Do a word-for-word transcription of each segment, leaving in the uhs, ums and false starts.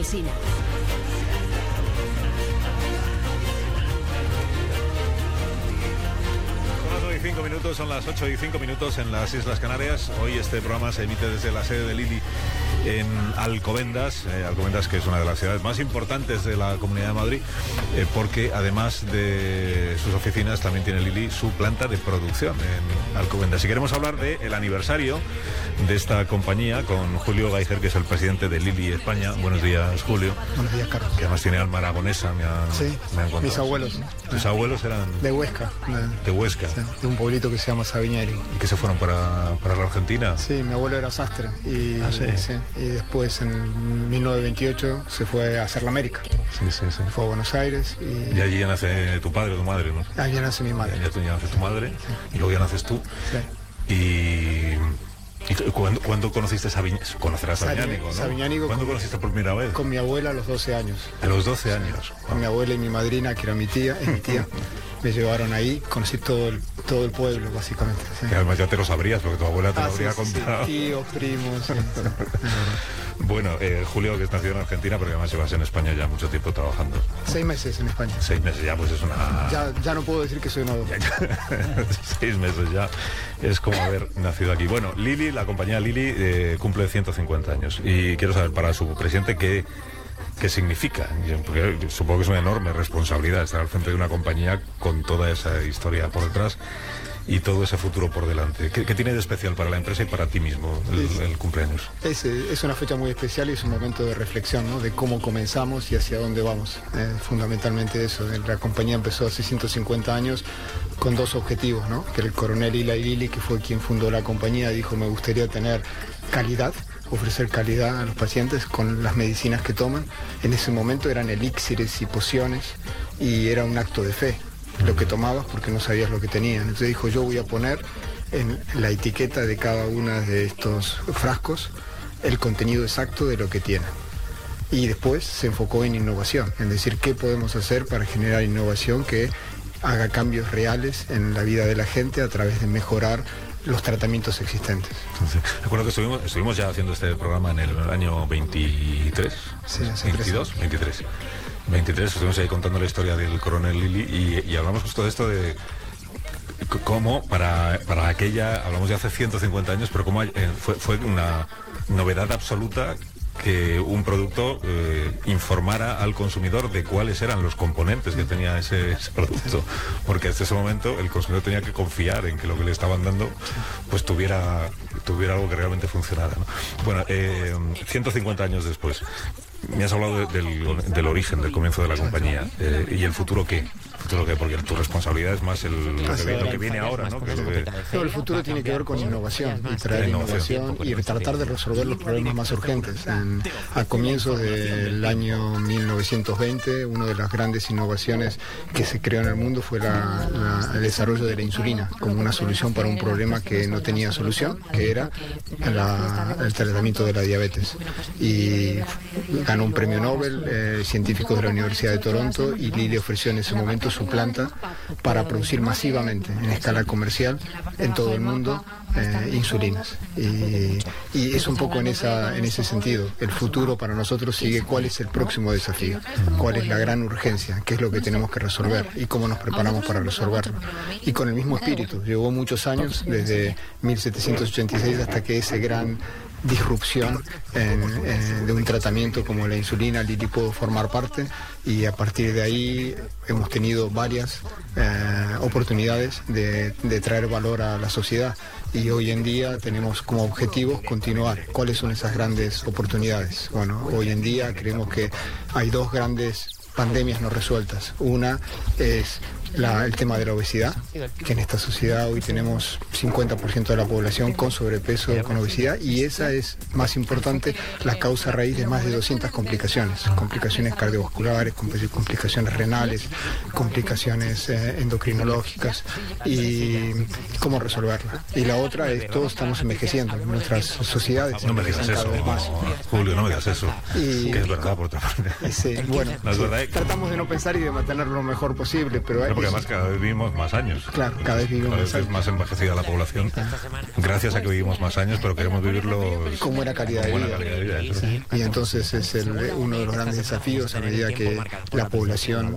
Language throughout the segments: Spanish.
Alsina. Cinco minutos, son las ocho y cinco minutos en las Islas Canarias. Hoy este programa se emite desde la sede de Lili en Alcobendas, eh, Alcobendas, que es una de las ciudades más importantes de la Comunidad de Madrid, eh, porque además de sus oficinas también tiene Lili su planta de producción en Alcobendas. Y queremos hablar del aniversario de esta compañía con Julio Geiger, que es el presidente de Lili España. Buenos días, Julio. Buenos días, Carlos. Que además tiene alma aragonesa, me han, sí, me han contado. Mis abuelos. ¿Tus abuelos eran? De Huesca. De Huesca. Sí, de un pueblito que se llama Sabiñeri. ¿Y que se fueron para, para la Argentina? Sí, mi abuelo era sastre. Y, ¿Ah, sí? Sí, y después en mil novecientos veintiocho se fue a hacer la América. Sí, sí, sí. Fue a Buenos Aires. Y, y allí ya nace tu padre o tu madre, ¿no? Allí nace mi madre. Ya, ya, ya nace tu madre, sí. Y luego ya naces tú. Sí. Y... ¿Y cuándo, ¿cuándo conociste a Sabiñánigo? Conocerás a Sabiñánigo, ¿no? Sabiñánigo. ¿Cuándo con, conociste por primera vez? Con mi abuela a los doce años. A los doce años. Sí. Con mi abuela y mi madrina, que era mi tía, es mi tía. Me llevaron ahí, conocí todo el, todo el pueblo, básicamente. Sí. Que además ya te lo sabrías, porque tu abuela te ah, lo habría sí, contado. Sí, tíos, primos. Sí. Bueno, eh, Julio, que es nacido en Argentina, pero además llevas en España ya mucho tiempo trabajando. Seis meses en España. Seis meses ya, pues es una... Ya, ya no puedo decir que soy nuevo. Seis meses ya es como haber nacido aquí. Bueno, Lili, la compañía Lili, eh, cumple ciento cincuenta años. Y quiero saber, para su presidente, ¿qué, qué significa? Porque supongo que es una enorme responsabilidad estar al frente de una compañía con toda esa historia por detrás y todo ese futuro por delante. ¿Qué, qué tiene de especial para la empresa y para ti mismo el, es, el cumpleaños? Es, es una fecha muy especial y es un momento de reflexión, ¿no? De cómo comenzamos y hacia dónde vamos. Eh, fundamentalmente eso. La compañía empezó hace ciento cincuenta años con dos objetivos, ¿no? Que el coronel Eli Lilly, que fue quien fundó la compañía, dijo: me gustaría tener calidad, ofrecer calidad a los pacientes con las medicinas que toman. En ese momento eran elixires y pociones y era un acto de fe lo que tomabas, porque no sabías lo que tenían. Entonces dijo: yo voy a poner en la etiqueta de cada uno de estos frascos el contenido exacto de lo que tienen. Y después se enfocó en innovación, en decir qué podemos hacer para generar innovación que haga cambios reales en la vida de la gente a través de mejorar los tratamientos existentes. Entonces, recuerdo que estuvimos, estuvimos ya haciendo este programa en el año veintitrés, sí, hace veintidós, veintitrés. veintitrés, estuvimos ahí contando la historia del coronel Lilly y, y hablamos justo de esto de cómo para, para aquella, hablamos de hace ciento cincuenta años, pero cómo eh, fue, fue una novedad absoluta que un producto eh, informara al consumidor de cuáles eran los componentes que tenía ese, ese producto, porque hasta ese momento el consumidor tenía que confiar en que lo que le estaban dando pues tuviera, tuviera algo que realmente funcionara, ¿no? Bueno, eh, ciento cincuenta años después, me has hablado de, del, del origen, del comienzo de la compañía, eh, y el futuro qué, futuro qué, porque tu responsabilidad es más el, lo, que, lo que viene ahora, ¿no? Que es lo que... No, el futuro tiene que ver con innovación y traer innovación y tratar de resolver los problemas más urgentes. En, a comienzos del año mil novecientos veinte, una de las grandes innovaciones que se creó en el mundo fue la, la, el desarrollo de la insulina como una solución para un problema que no tenía solución, que era la, el tratamiento de la diabetes. Y ganó un premio Nobel, eh, científicos de la Universidad de Toronto, y Lilly ofreció en ese momento su planta para producir masivamente, en escala comercial, en todo el mundo, eh, insulinas. Y, y es un poco en, esa, en ese sentido. El futuro para nosotros sigue cuál es el próximo desafío, cuál es la gran urgencia, qué es lo que tenemos que resolver y cómo nos preparamos para resolverlo. Y con el mismo espíritu, llevó muchos años, desde mil setecientos ochenta y seis hasta que ese gran disrupción en, en, de un tratamiento como la insulina, Lilly pudo formar parte, y a partir de ahí hemos tenido varias eh, oportunidades de, de traer valor a la sociedad, y hoy en día tenemos como objetivo continuar. ¿Cuáles son esas grandes oportunidades? Bueno, hoy en día creemos que hay dos grandes pandemias no resueltas. Una es la, el tema de la obesidad, que en esta sociedad hoy tenemos cincuenta por ciento de la población con sobrepeso, con obesidad, y esa es, más importante, la causa raíz de más de doscientas complicaciones, complicaciones cardiovasculares, complicaciones renales, complicaciones eh, endocrinológicas, y cómo resolverla. Y la otra es, todos estamos envejeciendo, nuestras sociedades no me digas eso, cada vez más. Julio, no me digas eso, y, que es verdad por otra parte. Sí, bueno, no es verdad. Tratamos de no pensar y de mantenerlo lo mejor posible, pero, pero porque además cada vez vivimos más años. Claro, cada vez vivimos cada vez más años. es más envejecida la población, gracias a que vivimos más años, pero queremos vivirlo con buena calidad, con de, buena vida. calidad de vida. Sí. Y entonces es el, uno de los grandes desafíos a medida que la población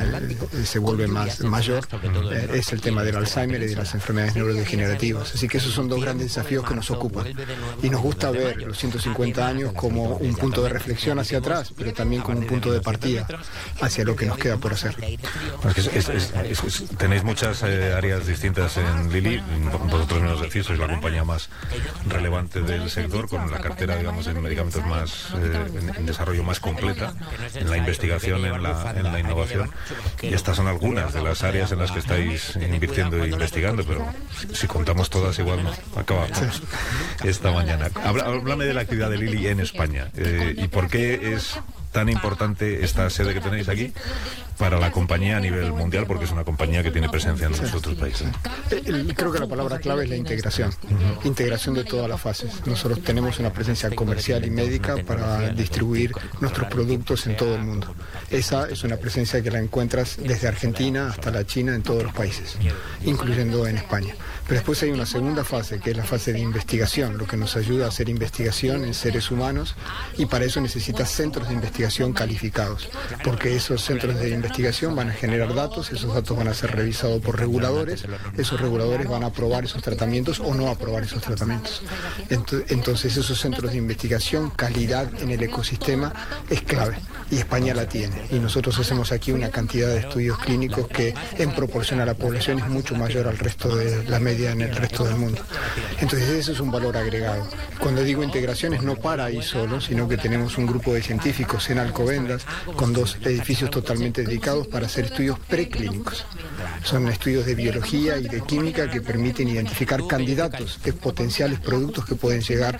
eh, se vuelve más mayor, eh, es el tema del Alzheimer y de las enfermedades neurodegenerativas. Así que esos son dos grandes desafíos que nos ocupan. Y nos gusta ver los ciento cincuenta años como un punto de reflexión hacia atrás, pero también como un punto de partida hacia lo que nos queda por hacer. Es, es, es, es, es, tenéis muchas eh, áreas distintas en Lilly. Vosotros nos decís, sois la compañía más relevante del sector, con la cartera, digamos, en medicamentos más eh, en, en desarrollo más completa, en la investigación, en la, en la innovación. Y estas son algunas de las áreas en las que estáis invirtiendo e investigando, pero si, si contamos todas igual no acabamos esta mañana. Habla, háblame de la actividad de Lilly en España eh, y por qué es tan importante esta sede que tenéis aquí para la compañía a nivel mundial, porque es una compañía que tiene presencia en los otros países. Creo que la palabra clave es la integración, uh-huh. integración de todas las fases. Nosotros tenemos una presencia comercial y médica para distribuir nuestros productos en todo el mundo. Esa es una presencia que la encuentras desde Argentina hasta la China, en todos los países, incluyendo en España. Pero después hay una segunda fase, que es la fase de investigación, lo que nos ayuda a hacer investigación en seres humanos, y para eso necesitas centros de investigación calificados, porque esos centros de investigación van a generar datos, esos datos van a ser revisados por reguladores, esos reguladores van a aprobar esos tratamientos o no aprobar esos tratamientos. Entonces esos centros de investigación, calidad en el ecosistema es clave, y España la tiene, y nosotros hacemos aquí una cantidad de estudios clínicos que en proporción a la población es mucho mayor al resto de la media en el resto del mundo. Entonces eso es un valor agregado. Cuando digo integración es no para ahí solo, sino que tenemos un grupo de científicos en Alcobendas con dos edificios totalmente dedicados para hacer estudios preclínicos. Son estudios de biología y de química que permiten identificar candidatos de potenciales productos que pueden llegar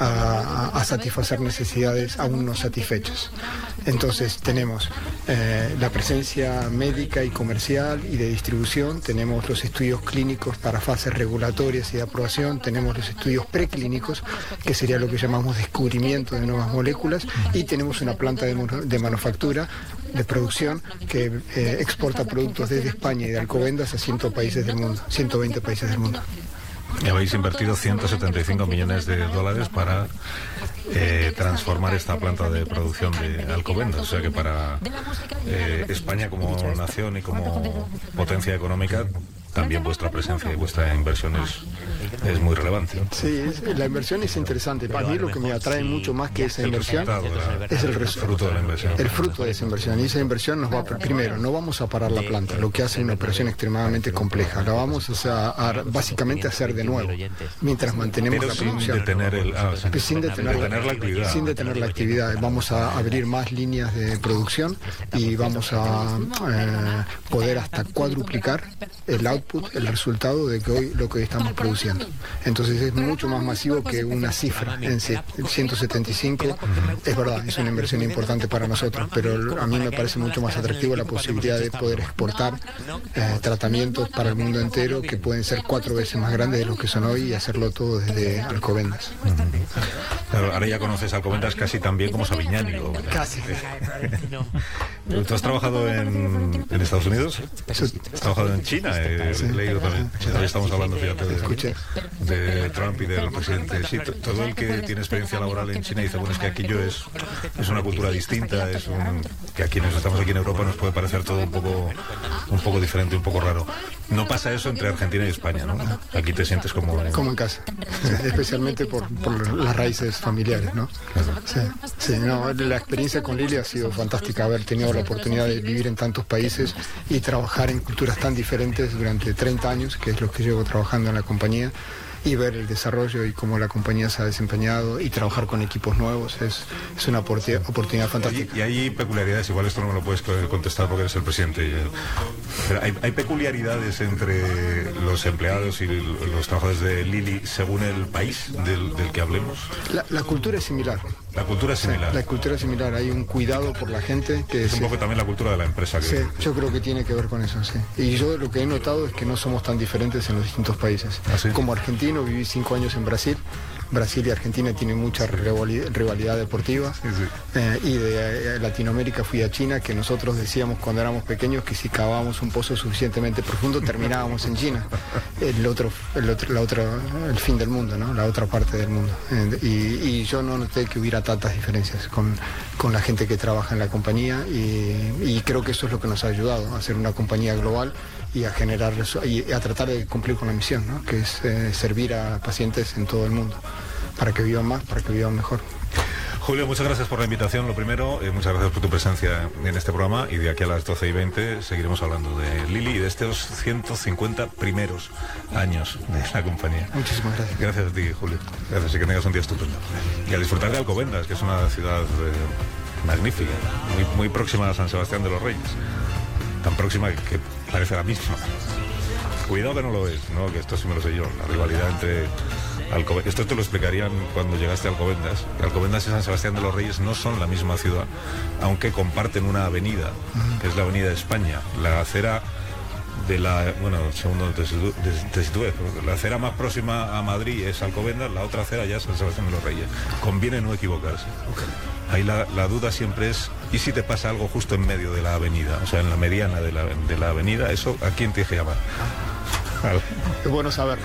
a, a satisfacer necesidades aún no satisfechas. Entonces tenemos eh, la presencia médica y comercial y de distribución, tenemos los estudios clínicos para fases regulatorias y de aprobación, tenemos los estudios preclínicos, que sería lo que llamamos descubrimiento de nuevas moléculas, y tenemos una planta de, de manufactura, de producción, que eh, exporta productos desde España y de Alcobendas a ciento países del mundo, ciento veinte países del mundo. Y habéis invertido ciento setenta y cinco millones de dólares para eh, transformar esta planta de producción de Alcobendas. O sea que para eh, España como nación y como potencia económica, también vuestra presencia y vuestra inversión es, es muy relevante, ¿no? Sí, es, la inversión es interesante. Para mí lo que me atrae mucho más que esa inversión la, es el fruto de la inversión. El fruto de esa inversión. Y esa inversión nos va a, primero, no vamos a parar la planta, lo que hace una operación extremadamente compleja. La vamos a, a básicamente a hacer de nuevo, mientras mantenemos Pero la producción. Sin detener, el, ah, sin, sin detener, detener la actividad. Sin detener la actividad. Vamos a abrir más líneas de producción y vamos a eh, poder hasta cuadruplicar el output, el resultado de que hoy lo que hoy estamos produciendo. Entonces es mucho más masivo que una cifra en sí. El ciento setenta y cinco es verdad, es una inversión importante para nosotros, pero a mí me parece mucho más atractivo la posibilidad de poder exportar eh, tratamientos para el mundo entero que pueden ser cuatro veces más grandes de los que son hoy, y hacerlo todo desde Alcobendas. Claro, ahora ya conoces Alcobendas casi tan bien como Savignani. ¿O? Casi. ¿Tú has trabajado en, en Estados Unidos? ¿Has trabajado en China? He sí. leído también. Hoy estamos hablando, fíjate, de, de Trump y del presidente. Sí, todo el que tiene experiencia laboral en China dice, bueno, es que aquello es, es una cultura distinta, es un, que a quienes estamos aquí en Europa nos puede parecer todo un poco, un poco diferente, un poco raro. No pasa eso entre Argentina y España, ¿no? Aquí te sientes como... Como en casa, especialmente por, por las raíces familiares, ¿no? Sí, sí, no, la experiencia con Lilly ha sido fantástica, haber tenido la oportunidad de vivir en tantos países y trabajar en culturas tan diferentes durante treinta años, que es lo que llevo trabajando en la compañía, y ver el desarrollo y cómo la compañía se ha desempeñado y trabajar con equipos nuevos es, es una oportunidad, oportunidad fantástica. Y, y hay peculiaridades, igual esto no me lo puedes contestar porque eres el presidente, pero hay, hay peculiaridades entre los empleados y los trabajadores de Lilly según el país del, del que hablemos. La, la cultura es similar. La cultura es similar. Sí, la cultura es similar, hay un cuidado por la gente que es un poco también la cultura de la empresa. Que... Sí, yo creo que tiene que ver con eso, sí. Y yo lo que he notado es que no somos tan diferentes en los distintos países. ¿Ah, sí? Como argentino viví cinco años en Brasil, Brasil y Argentina tienen mucha rivalidad deportiva. Sí, sí. Eh, y de eh, Latinoamérica fui a China, que nosotros decíamos cuando éramos pequeños que si cavábamos un pozo suficientemente profundo terminábamos en China, el otro, el otro, la otra, el fin del mundo, ¿no? La otra parte del mundo. Eh, y, y yo no noté que hubiera tantas diferencias con, con la gente que trabaja en la compañía y, y creo que eso es lo que nos ha ayudado a ser una compañía global y a generar y a tratar de cumplir con la misión, ¿no? Que es eh, servir a pacientes en todo el mundo para que vivan más, para que vivan mejor. Julio, muchas gracias por la invitación, lo primero, eh, muchas gracias por tu presencia en este programa, y de aquí a las doce y veinte seguiremos hablando de Lilly y de estos ciento cincuenta primeros años de la compañía. Muchísimas gracias. Gracias a ti, Julio. Gracias, y que tengas un día estupendo. Y a disfrutar de Alcobendas, que es una ciudad eh, magnífica, muy, muy próxima a San Sebastián de los Reyes, tan próxima que parece la misma. Cuidado que no lo es, ¿no? Que esto sí me lo sé yo, la rivalidad entre Alcobendas. Esto te lo explicarían cuando llegaste a Alcobendas. Alcobendas y San Sebastián de los Reyes no son la misma ciudad, aunque comparten una avenida, que es la Avenida de España. La acera de la, bueno, segundo te, te sitúes, la acera más próxima a Madrid es Alcobendas, la otra acera ya es San Sebastián de los Reyes. Conviene no equivocarse. Ahí la, la duda siempre es, ¿y si te pasa algo justo en medio de la avenida? O sea, en la mediana de la, de la avenida, ¿eso a quién te deje llamar? Al, es bueno saberlo.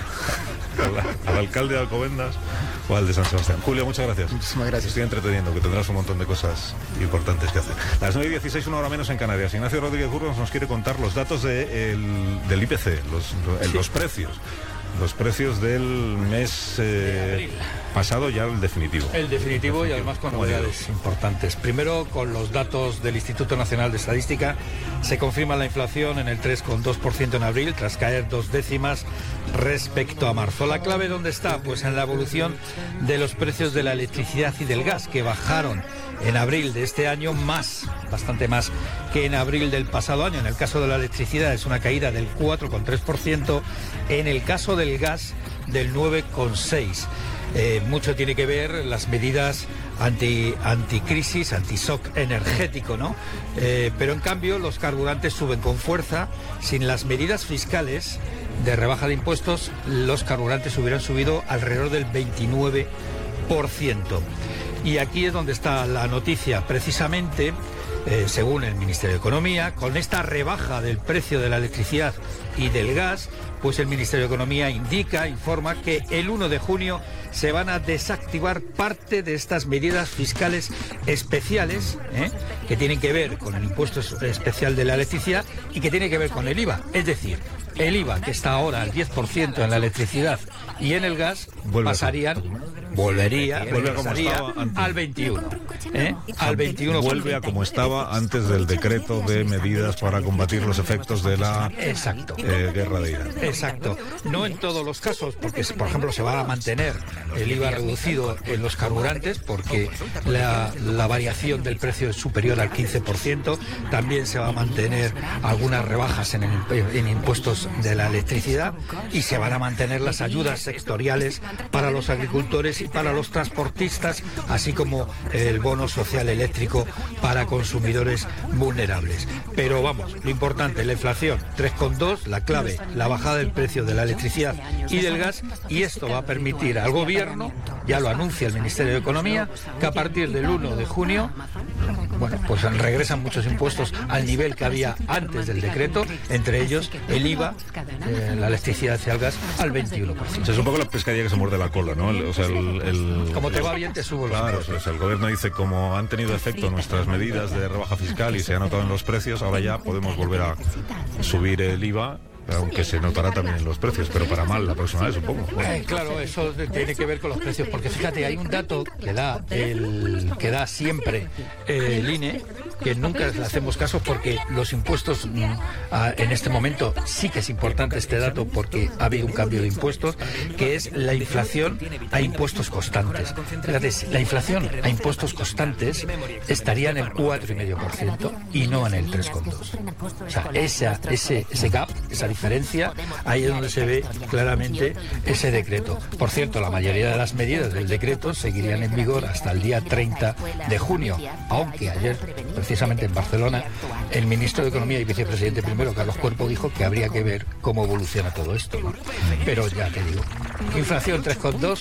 Al, al alcalde de Alcobendas o al de San Sebastián. Julio, muchas gracias. Muchísimas gracias. Estoy entreteniendo, que tendrás un montón de cosas importantes que hacer. Las nueve y dieciséis, una hora menos en Canarias. Ignacio Rodríguez Burgos nos quiere contar los datos de el, del I P C, los, sí. los precios. Los precios del mes eh, pasado, ya el definitivo. El definitivo, definitivo. Y además con novedades importantes. Primero, con los datos del Instituto Nacional de Estadística, se confirma la inflación en el tres coma dos por ciento en abril, tras caer dos décimas respecto a marzo. ¿La clave dónde está? Pues en la evolución de los precios de la electricidad y del gas, que bajaron en abril de este año más, bastante más que en abril del pasado año. En el caso de la electricidad es una caída del cuatro coma tres por ciento, en el caso del gas del nueve coma seis por ciento. Eh, mucho tiene que ver las medidas anti anticrisis, anti-shock energético, ¿no? Eh, pero en cambio los carburantes suben con fuerza. Sin las medidas fiscales de rebaja de impuestos, los carburantes hubieran subido alrededor del veintinueve por ciento. Y aquí es donde está la noticia, precisamente, eh, según el Ministerio de Economía, con esta rebaja del precio de la electricidad y del gas, pues el Ministerio de Economía indica, informa que el uno de junio se van a desactivar parte de estas medidas fiscales especiales, ¿eh? que tienen que ver con el impuesto especial de la electricidad y que tiene que ver con el I V A. Es decir, el I V A, que está ahora al diez por ciento en la electricidad y en el gas, Vuelve pasarían, volvería, Vuelve regresaría al veintiuno. ¿eh? Al veintiuno. Vuelve a como estaba antes del decreto de medidas para combatir los efectos de la Exacto. Eh, guerra de Irán. Exacto. No en todos los casos, porque por ejemplo se va a mantener el I V A reducido en los carburantes, porque la, la variación del precio es superior al quince por ciento. También se va a mantener algunas rebajas en, el, en impuestos de la electricidad, y se van a mantener las ayudas sectoriales para los agricultores y para los transportistas, así como el bono social eléctrico para consumidores vulnerables. Pero vamos, lo importante, la inflación tres coma dos, la clave, la bajada del precio de la electricidad y del gas, y esto va a permitir al gobierno, ya lo anuncia el Ministerio de Economía, que a partir del uno de junio, bueno, pues regresan muchos impuestos al nivel que había antes del decreto, entre ellos el I V A, eh, la electricidad y el gas, al veintiuno por ciento. O sea, es un poco la pescadilla que se muerde la cola, ¿no? El, o sea, el, el, como te va bien, te subo los Claro, o sea, el gobierno dice, como han tenido efecto nuestras medidas de rebaja fiscal y se ha notado en los precios, ahora ya podemos volver a subir el I V A, aunque se notará también en los precios, pero para mal la próxima vez, supongo. Eh, claro, eso tiene que ver con los precios, porque fíjate, hay un dato que da el que da siempre eh, el I N E, que nunca le hacemos caso porque los impuestos mm, a, en este momento sí que es importante este dato, porque ha habido un cambio de impuestos, que es la inflación a impuestos constantes. Fíjate, la inflación a impuestos constantes estaría en el cuatro coma cinco por ciento y no en el tres coma dos por ciento. O sea, esa, ese, ese gap, esa diferencia, ahí es donde se ve claramente ese decreto. Por cierto, la mayoría de las medidas del decreto seguirían en vigor hasta el día treinta de junio, aunque ayer, precisamente en Barcelona, el ministro de Economía y vicepresidente primero, Carlos Cuerpo, dijo que habría que ver cómo evoluciona todo esto, ¿no? Pero ya te digo, inflación tres coma dos,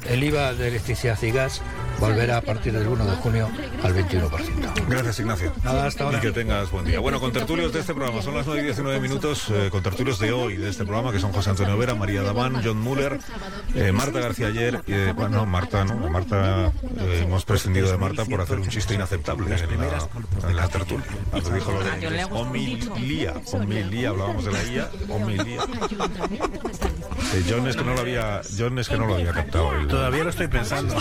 el I V A de electricidad y gas volverá a partir del uno de junio al veintiuno por ciento. Gracias, Ignacio. Nada, hasta ahora. Y que tengas buen día. Bueno, contertulios de este programa, son las nueve y diecinueve minutos, eh, contertulios de hoy de este programa, que son José Antonio Vera, María Daván, John Muller, eh, Marta García Ayer, eh, bueno, no, Marta, no, Marta, eh, hemos prescindido de Marta por hacer un chiste inaceptable en la, en la tertulia. Cuando dijo lo de homilía, homilía, hablábamos de la I A, homilía. Eh, John es que no lo había, John es que no lo había captado. El, Todavía lo estoy pensando.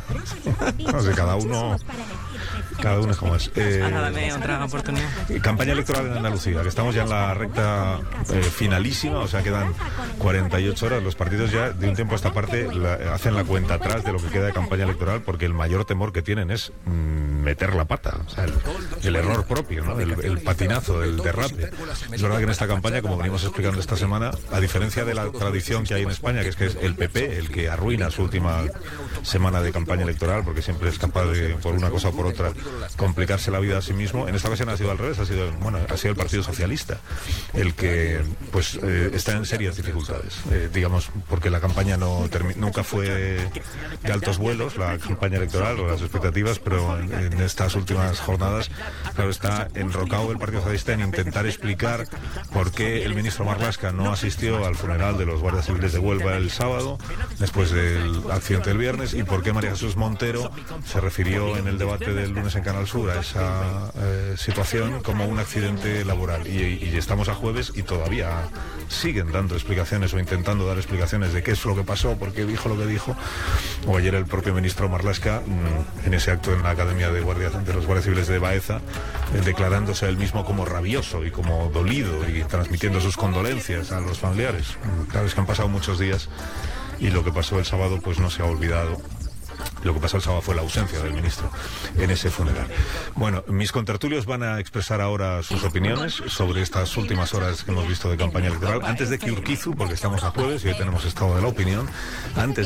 No sé, cada uno, cada uno es como es. Eh, Ahora dame otra oportunidad. Campaña electoral en Andalucía, que estamos ya en la recta eh, finalísima, o sea, quedan cuarenta y ocho horas. Los partidos ya de un tiempo a esta parte la, hacen la cuenta atrás de lo que queda de campaña electoral, porque el mayor temor que tienen es mmm, meter la pata, o sea, el, el error propio, ¿no? el, el patinazo, el derrape. Es verdad que en esta campaña, como venimos explicando esta semana, a diferencia de la tradición que hay en España, que es que es el P P el que arruina su última semana de campaña electoral, porque siempre es capaz de, por una cosa o por otra, complicarse la vida a sí mismo. En esta ocasión ha sido al revés, ha sido, bueno, ha sido el Partido Socialista el que pues eh, está en serias dificultades, eh, digamos, porque la campaña no nunca fue de altos vuelos, la campaña electoral o las expectativas, pero en, en estas últimas jornadas, claro, está enrocado el Partido Socialista en intentar explicar por qué el ministro Marlaska no asistió al funeral de los guardias civiles de Huelva el sábado, después del accidente del viernes, y por qué María Jesús Montero se refirió en el debate del lunes en Canal Sur a esa eh, situación como un accidente laboral. Y, y estamos a jueves y todavía siguen dando explicaciones o intentando dar explicaciones de qué es lo que pasó, por qué dijo lo que dijo. O ayer el propio ministro Marlaska, mmm, en ese acto en la Academia de, Guardias, de los Guardias Civiles de Baeza, eh, declarándose él mismo como rabioso y como dolido y transmitiendo sus condolencias a los familiares. Claro, es que han pasado muchos días y lo que pasó el sábado pues no se ha olvidado. Lo que pasó el sábado fue la ausencia del ministro en ese funeral. Bueno, mis contertulios van a expresar ahora sus opiniones sobre estas últimas horas que hemos visto de campaña electoral. Antes de que Urquizu, porque estamos a jueves y hoy tenemos estado de la opinión, antes